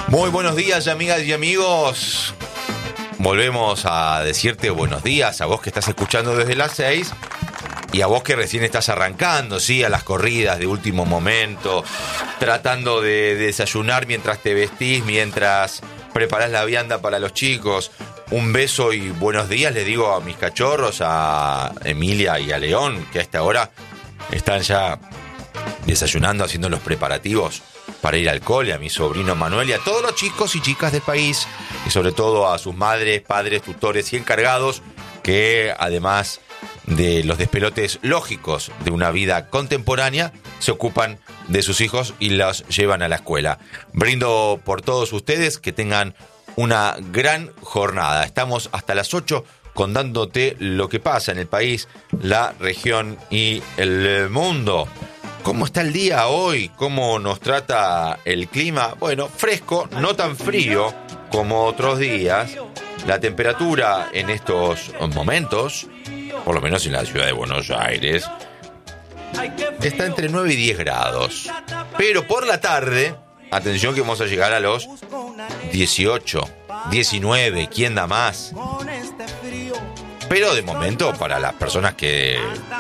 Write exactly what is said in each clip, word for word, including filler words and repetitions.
Muy buenos días, amigas y amigos. Volvemos a decirte buenos días a vos que estás escuchando desde las seis y a vos que recién estás arrancando, ¿sí? A las corridas de último momento, tratando de desayunar mientras te vestís, mientras preparás la vianda para los chicos. Un beso y buenos días les digo a mis cachorros, a Emilia y a León, que a esta hora están ya desayunando, haciendo los preparativos para ir al cole, a mi sobrino Manuel y a todos los chicos y chicas del país, y sobre todo a sus madres, padres, tutores y encargados, que además de los despelotes lógicos de una vida contemporánea, se ocupan de sus hijos y los llevan a la escuela. Brindo por todos ustedes, que tengan una gran jornada. Estamos hasta las ocho contándote lo que pasa en el país, la región y el mundo. ¿Cómo está el día hoy? ¿Cómo nos trata el clima? Bueno, fresco, no tan frío como otros días. La temperatura en estos momentos, por lo menos en la ciudad de Buenos Aires, está entre nueve y diez grados. Pero por la tarde, atención que vamos a llegar a los dieciocho, diecinueve, ¿quién da más? Pero de momento, para las personas que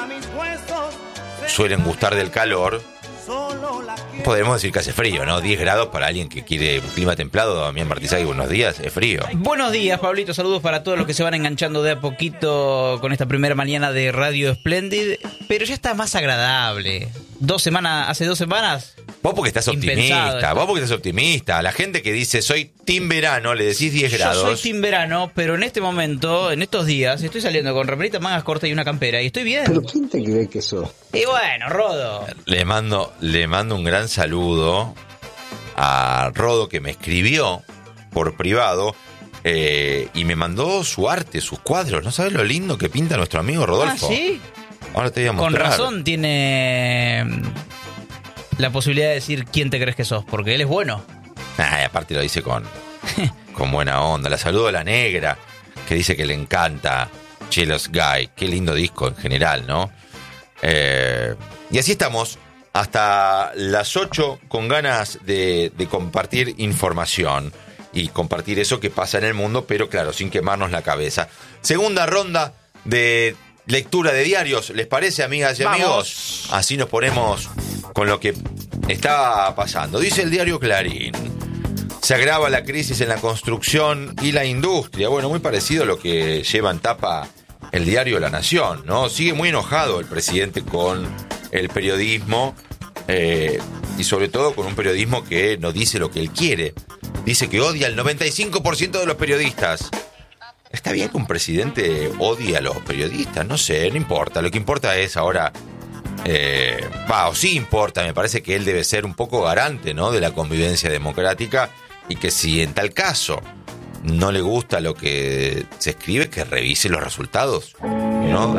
suelen gustar del calor, podemos decir que hace frío, ¿no? diez grados para alguien que quiere un clima templado. Damián Martizagui, buenos días, es frío. Buenos días, Pablito, saludos para todos los que se van enganchando de a poquito con esta primera mañana de Radio Splendid, pero ya está más agradable. Dos semanas, hace dos semanas... Vos porque estás optimista, vos porque estás optimista. La gente que dice soy team verano, le decís diez grados. Yo soy team verano, pero en este momento, en estos días, estoy saliendo con remerita, mangas cortas y una campera y estoy bien. ¿Pero quién te cree que sos? Y bueno, Rodo. Le mando, le mando un gran saludo a Rodo, que me escribió por privado eh, y me mandó su arte, sus cuadros. ¿No sabes lo lindo que pinta nuestro amigo Rodolfo? Ah, ¿sí? Ahora te voy a mostrar. Con razón tiene la posibilidad de decir quién te crees que sos, porque él es bueno. Ah, y aparte lo dice con, con buena onda. La saludo a la negra, que dice que le encanta Jealous Guy. Qué lindo disco en general, ¿no? Eh, y así estamos hasta las ocho con ganas de, de compartir información y compartir eso que pasa en el mundo, pero claro, sin quemarnos la cabeza. Segunda ronda de lectura de diarios, ¿les parece, amigas y Vamos. amigos? Así nos ponemos con lo que está pasando. Dice el diario Clarín: se agrava la crisis en la construcción y la industria. Bueno, muy parecido a lo que lleva en tapa el diario La Nación, ¿no? Sigue muy enojado el presidente con el periodismo eh, y sobre todo con un periodismo que no dice lo que él quiere. Dice que odia al noventa y cinco por ciento de los periodistas. ¿Está bien que un presidente odie a los periodistas? No sé, no importa. Lo que importa es ahora... Eh, va, o sí importa, me parece que él debe ser un poco garante, ¿no?, de la convivencia democrática, y que si en tal caso no le gusta lo que se escribe, que revise los resultados, ¿no?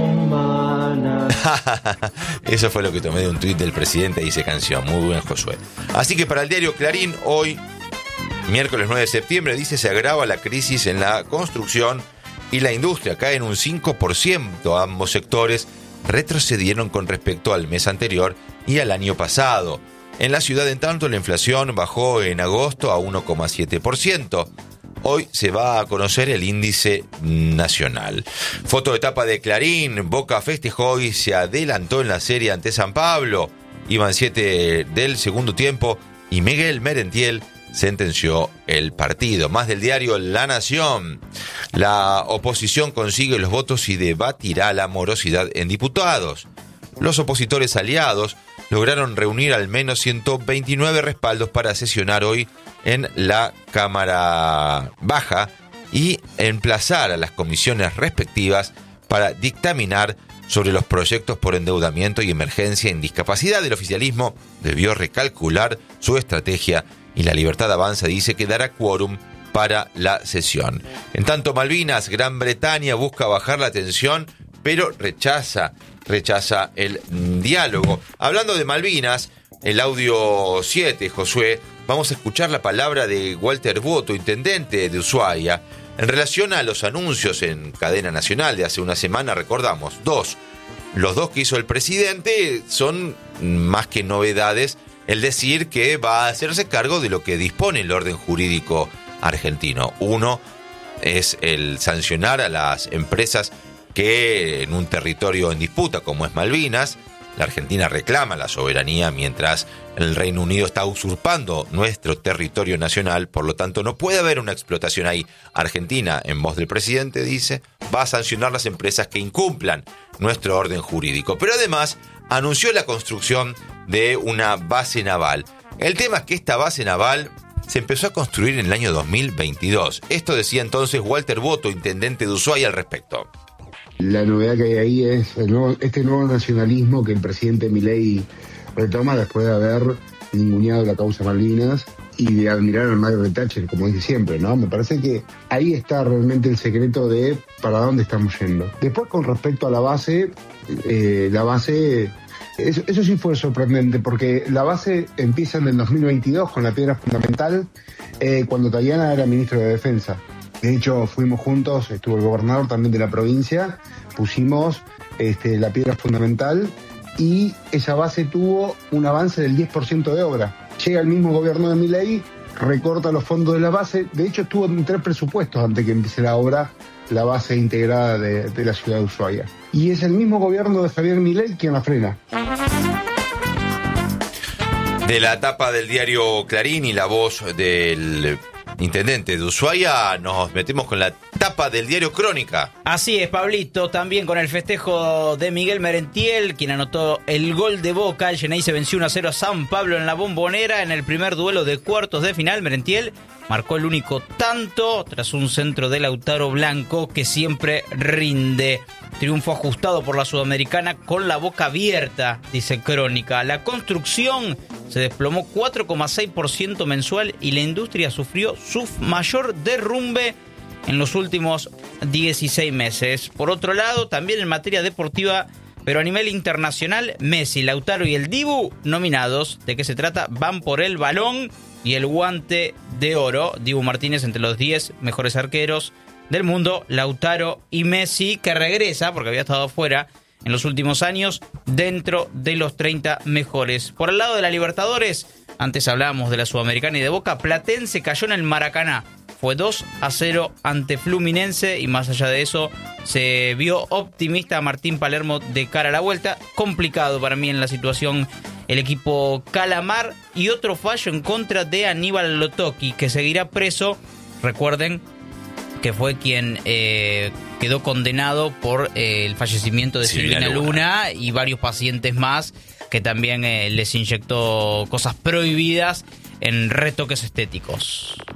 Eso fue lo que tomé de un tuit del presidente, dice canción. Muy buen, Josué. Así que para el diario Clarín, hoy, miércoles nueve de septiembre, dice: se agrava la crisis en la construcción y la industria. Caen un cinco por ciento. Ambos sectores retrocedieron con respecto al mes anterior y al año pasado. En la ciudad, en tanto, la inflación bajó en agosto a uno coma siete por ciento. Hoy se va a conocer el índice nacional. Foto de tapa de Clarín: Boca festejó y se adelantó en la serie ante San Pablo. Iban siete del segundo tiempo y Miguel Merentiel sentenció el partido. Más del diario La Nación: la oposición consigue los votos y debatirá la morosidad en diputados. Los opositores aliados lograron reunir al menos ciento veintinueve respaldos para sesionar hoy en la Cámara Baja y emplazar a las comisiones respectivas para dictaminar sobre los proyectos por endeudamiento y emergencia en discapacidad. El oficialismo debió recalcular su estrategia y La Libertad Avanza dice que dará quórum para la sesión. En tanto, Malvinas, Gran Bretaña busca bajar la tensión, pero rechaza, rechaza el diálogo. Hablando de Malvinas, el audio siete, Josué, vamos a escuchar la palabra de Walter Boto, intendente de Ushuaia, en relación a los anuncios en cadena nacional de hace una semana. Recordamos, dos. Los dos que hizo el presidente son más que novedades el decir que va a hacerse cargo de lo que dispone el orden jurídico argentino. Uno es el sancionar a las empresas que en un territorio en disputa como es Malvinas, la Argentina reclama la soberanía mientras el Reino Unido está usurpando nuestro territorio nacional, por lo tanto no puede haber una explotación ahí. Argentina, en voz del presidente, dice, va a sancionar las empresas que incumplan nuestro orden jurídico. Pero además anunció la construcción de una base naval. El tema es que esta base naval se empezó a construir en el año dos mil veintidós. Esto decía entonces Walter Boto, intendente de Ushuaia, al respecto. La novedad que hay ahí es el nuevo, este nuevo nacionalismo que el presidente Milei retoma después de haber ninguneado la causa Malvinas y de admirar a Margaret Thatcher, como dice siempre, ¿no? Me parece que ahí está realmente el secreto de para dónde estamos yendo. Después, con respecto a la base, eh, la base, eso, eso sí fue sorprendente, porque la base empieza en el dos mil veintidós con la piedra fundamental, eh, cuando Tajana era ministro de Defensa. De hecho, fuimos juntos, estuvo el gobernador también de la provincia, pusimos este, la piedra fundamental y esa base tuvo un avance del diez por ciento de obra. Llega el mismo gobierno de Milei, recorta los fondos de la base, de hecho estuvo en tres presupuestos antes que empiece la obra, la base integrada de, de la ciudad de Ushuaia. Y es el mismo gobierno de Javier Milei quien la frena. De la tapa del diario Clarín y la voz del intendente de Ushuaia, nos metemos con la tapa del diario Crónica. Así es, Pablito, también con el festejo de Miguel Merentiel, quien anotó el gol de Boca. El Xeneize se venció uno a cero a San Pablo en la Bombonera en el primer duelo de cuartos de final. Merentiel marcó el único tanto tras un centro de Lautaro Blanco que siempre rinde. Triunfo ajustado por la Sudamericana con la boca abierta, dice Crónica. La construcción se desplomó cuatro coma seis por ciento mensual y la industria sufrió su mayor derrumbe en los últimos dieciséis meses. Por otro lado, también en materia deportiva, pero a nivel internacional, Messi, Lautaro y el Dibu nominados. ¿De qué se trata? Van por el balón y el guante de oro. Dibu Martínez entre los diez mejores arqueros del mundo. Lautaro y Messi, que regresa, porque había estado fuera en los últimos años, dentro de los treinta mejores. Por el lado de la Libertadores, antes hablábamos de la Sudamericana y de Boca, Platense cayó en el Maracaná. Fue dos a cero ante Fluminense y más allá de eso se vio optimista a Martín Palermo de cara a la vuelta. Complicado para mí en la situación el equipo Calamar y otro fallo en contra de Aníbal Lotoki, que seguirá preso. Recuerden que fue quien eh, quedó condenado por eh, el fallecimiento de Silvina, Silvina Luna. Luna y varios pacientes más que también eh, les inyectó cosas prohibidas en retoques estéticos.